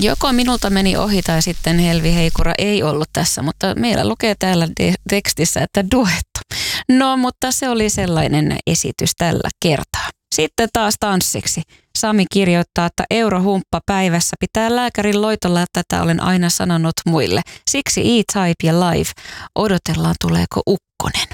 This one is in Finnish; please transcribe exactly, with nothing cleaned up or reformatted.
Joko minulta meni ohi tai sitten Helvi Heikura ei ollut tässä, mutta meillä lukee täällä de- tekstissä, että duetto. No, mutta se oli sellainen esitys tällä kertaa. Sitten taas tanssiksi. Sami kirjoittaa, että eurohumppa päivässä pitää lääkärin loitolla, tätä olen aina sanonut muille. Siksi E-Type ja Live. Odotellaan, tuleeko ukkonen.